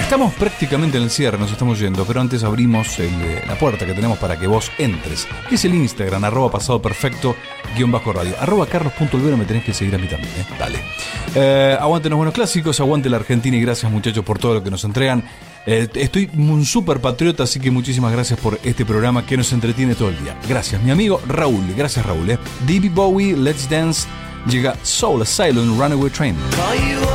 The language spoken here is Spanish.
Estamos prácticamente en el cierre, nos estamos yendo, pero antes abrimos la puerta que tenemos para que vos entres, que es el Instagram, @pasadoperfecto_radio, @carlos.olvera, me tenés que seguir a mí también, dale. Aguanten los buenos clásicos, aguante la Argentina y gracias muchachos por todo lo que nos entregan. Estoy un súper patriota, así que muchísimas gracias por este programa que nos entretiene todo el día. Gracias, mi amigo Raúl, gracias Raúl. David Bowie, Let's Dance, llega Soul Asylum, Runaway Train.